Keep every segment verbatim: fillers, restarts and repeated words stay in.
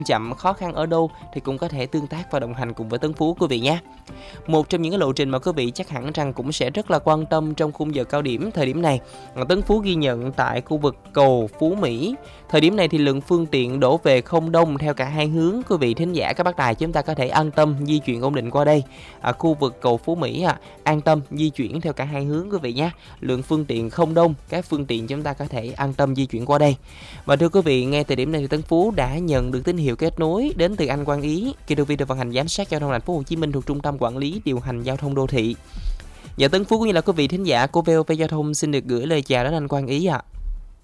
chậm, khó khăn ở đâu thì cũng có thể tương tác và đồng hành cùng với Tấn Phú quý vị nhé. Một trong những cái lộ trình mà quý vị chắc hẳn rằng cũng sẽ rất là quan tâm trong khung giờ cao điểm thời điểm này, Tấn Phú ghi nhận tại khu vực cầu Phú Mỹ. Thời điểm này thì lượng phương tiện đổ về không đông theo cả hai hướng. Quý vị thính giả các bác tài chúng ta có thể an tâm di chuyển ổn định qua đây. À, khu vực cầu Phú Mỹ à, an tâm di chuyển theo cả hai hướng quý vị nhé. Lượng phương tiện không đông, các phương tiện chúng ta có thể an tâm di chuyển qua đây. Và thưa quý vị, ngay thời điểm này thì Tấn Phú đã nhận được tín hiệu kết nối đến từ anh Quang Ý, kỹ thuật viên đội vận hành giám sát giao thông thành phố Hồ Chí Minh thuộc Trung tâm Quản lý điều hành giao thông đô thị. Dạ, Tấn Phú cũng như là quý vị thính giả của vê o vê Giao thông xin được gửi lời chào đến anh Quang Ý ạ. À.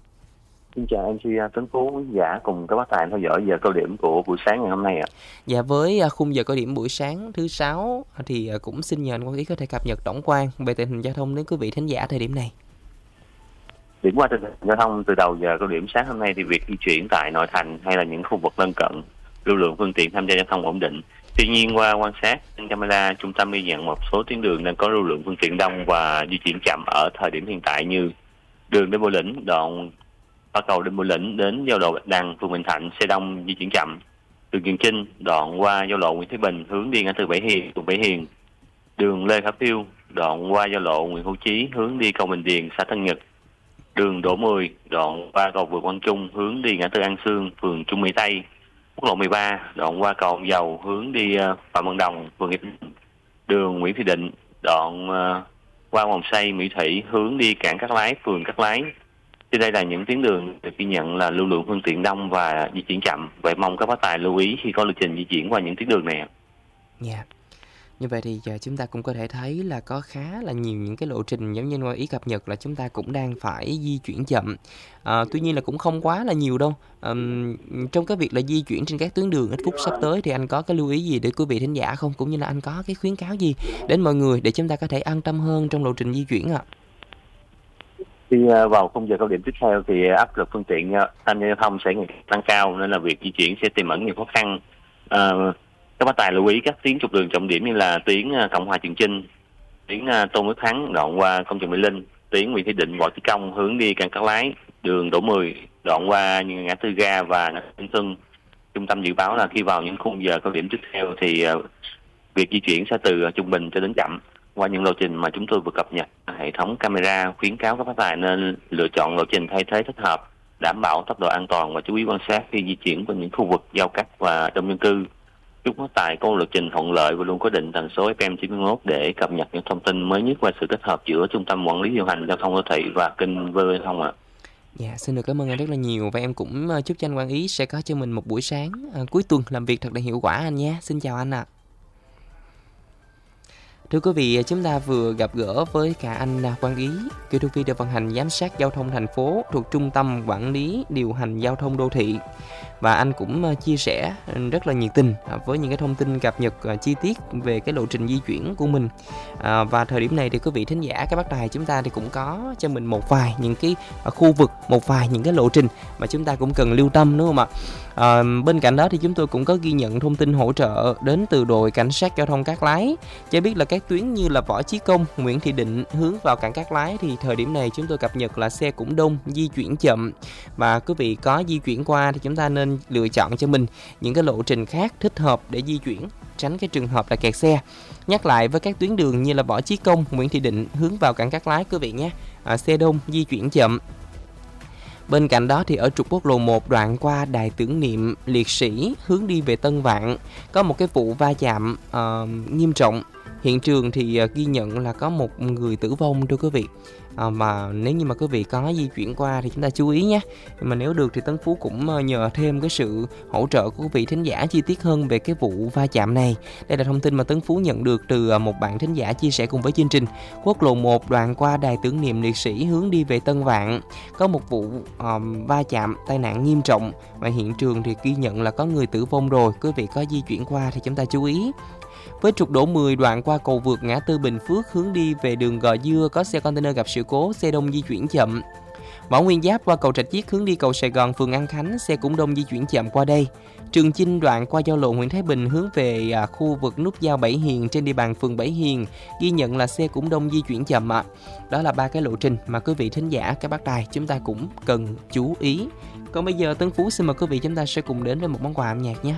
Xin chào em xê Tấn Phú, quý giả cùng các bác tài theo dõi giờ cao điểm của buổi sáng ngày hôm nay ạ. À. Dạ, với khung giờ cao điểm buổi sáng thứ sáu thì cũng xin nhờ anh Quang Ý có thể cập nhật tổng quan về tình hình giao thông đến quý vị thính giả thời điểm này. Điểm qua tình hình giao thông từ đầu giờ cao điểm sáng hôm nay thì việc di chuyển tại nội thành hay là những khu vực lân cận, lưu lượng phương tiện tham gia giao thông ổn định. Tuy nhiên qua quan sát trên camera, trung tâm ghi nhận một số tuyến đường đang có lưu lượng phương tiện đông và di chuyển chậm ở thời điểm hiện tại như đường Đinh Bộ Lĩnh, đoạn qua cầu Đinh Bộ Lĩnh đến giao lộ Bạch Đằng, phường Bình Thạnh xe đông di chuyển chậm. Đường Trường Chinh đoạn qua giao lộ Nguyễn Thế Bình hướng đi ngã tư Bảy Hiền, phường Bảy Hiền. Đường Lê Khả Phiêu đoạn qua giao lộ Nguyễn Hữu Chí hướng đi cầu Bình Điền, xã Tân Nhật. Đường Đỗ Mười đoạn qua cầu Vượt Quang Trung hướng đi ngã tư An Sương, phường Trung Mỹ Tây. Quốc lộ mười ba đoạn qua cầu Ông Dầu hướng đi Phạm Văn Đồng, phường Hiệp Định. Đường Nguyễn Thị Định đoạn qua Vòng Xoay Mỹ Thủy hướng đi cảng Cát Lái, phường Cát Lái. Trên đây là những tuyến đường được ghi nhận là lưu lượng phương tiện đông và di chuyển chậm. Vậy mong các bác tài lưu ý khi có lịch trình di chuyển qua những tuyến đường này. Dạ. Yeah. Như vậy thì giờ chúng ta cũng có thể thấy là có khá là nhiều những cái lộ trình giống như Quang Ý cập nhật là chúng ta cũng đang phải di chuyển chậm. À, tuy nhiên là cũng không quá là nhiều đâu. À, trong cái việc là di chuyển trên các tuyến đường ít phút sắp tới thì anh có cái lưu ý gì để quý vị thính giả không? Cũng như là anh có cái khuyến cáo gì đến mọi người để chúng ta có thể an tâm hơn trong lộ trình di chuyển ạ? À? Khi vào khung giờ cao điểm tiếp theo thì áp lực phương tiện tham gia giao thông sẽ ngày tăng cao nên là việc di chuyển sẽ tiềm ẩn nhiều khó khăn. À, các bác tài lưu ý các tuyến trục đường trọng điểm như là tuyến Cộng Hòa Trường Chinh, tuyến Tôn Đức Thắng đoạn qua công trường Mỹ Linh, tuyến Nguyễn Thị Định Võ Chí Công hướng đi cảng Cát Lái, đường Đỗ Mười đoạn qua ngã tư ga và ngã tư Xuân. Trung tâm dự báo là khi vào những khung giờ cao điểm tiếp theo thì việc di chuyển sẽ từ trung bình cho đến chậm. Qua những lộ trình mà chúng tôi vừa cập nhật, hệ thống camera khuyến cáo các bác tài nên lựa chọn lộ trình thay thế thích hợp, đảm bảo tốc độ an toàn và chú ý quan sát khi di chuyển qua những khu vực giao cắt và đông dân cư. Chúc bác tài có lộ trình thuận lợi và luôn có định tần số ép em chín mươi mốt để cập nhật những thông tin mới nhất qua sự kết hợp giữa Trung tâm Quản lý điều hành giao thông đô thị và kênh vê o vê Giao thông ạ. Dạ, xin được cảm ơn anh rất là nhiều và em cũng chúc cho anh Quang Ý sẽ có cho mình một buổi sáng à, cuối tuần làm việc thật là hiệu quả anh nhé. Xin chào anh ạ. À. Thưa quý vị, chúng ta vừa gặp gỡ với cả anh Quang Ý, kỹ thuật viên đội vận hành giám sát giao thông thành phố thuộc Trung tâm Quản lý điều hành giao thông đô thị. Và anh cũng chia sẻ rất là nhiệt tình với những cái thông tin cập nhật chi tiết về cái lộ trình di chuyển của mình. À, và thời điểm này thì quý vị thính giả các bác tài chúng ta thì cũng có cho mình một vài những cái khu vực, một vài những cái lộ trình mà chúng ta cũng cần lưu tâm đúng không ạ? À, bên cạnh đó thì chúng tôi cũng có ghi nhận thông tin hỗ trợ đến từ đội cảnh sát giao thông Cát Lái, cho biết là các tuyến như là Võ Chí Công, Nguyễn Thị Định hướng vào cảng Cát Lái thì thời điểm này chúng tôi cập nhật là xe cũng đông, di chuyển chậm và quý vị có di chuyển qua thì chúng ta nên lựa chọn cho mình những cái lộ trình khác thích hợp để di chuyển, tránh cái trường hợp là kẹt xe. Nhắc lại với các tuyến đường như là Võ Chí Công, Nguyễn Thị Định hướng vào cảng Cát Lái quý vị nhé, à, xe đông, di chuyển chậm. Bên cạnh đó thì ở trục quốc lộ một đoạn qua đài tưởng niệm liệt sĩ hướng đi về Tân Vạn có một cái vụ va chạm uh, nghiêm trọng. Hiện trường thì uh, ghi nhận là có một người tử vong thưa quý vị. À, mà nếu như mà quý vị có di chuyển qua thì chúng ta chú ý nhé. Mà nếu được thì Tấn Phú cũng nhờ thêm cái sự hỗ trợ của quý vị thính giả chi tiết hơn về cái vụ va chạm này. Đây là thông tin mà Tấn Phú nhận được từ một bạn thính giả chia sẻ cùng với chương trình. Quốc lộ một đoạn qua đài tưởng niệm liệt sĩ hướng đi về Tân Vạn có một vụ um, va chạm tai nạn nghiêm trọng và hiện trường thì ghi nhận là có người tử vong rồi. Quý vị có di chuyển qua thì chúng ta chú ý. Với trục Đỗ Mười đoạn qua cầu vượt ngã tư Bình Phước hướng đi về đường Gò Dưa có xe container gặp sự cố, xe đông di chuyển chậm. Võ Nguyên Giáp qua cầu Trạch Chiết hướng đi cầu Sài Gòn, phường An Khánh, xe cũng đông di chuyển chậm qua đây. Trường Chinh đoạn qua giao lộ Nguyễn Thái Bình hướng về à, khu vực nút giao Bảy Hiền trên địa bàn phường Bảy Hiền, ghi nhận là xe cũng đông di chuyển chậm ạ. À. Đó là ba cái lộ trình mà quý vị thính giả các bác tài chúng ta cũng cần chú ý Còn bây giờ Tân Phú xin mời quý vị chúng ta sẽ cùng đến với một món quà âm nhạc nhé.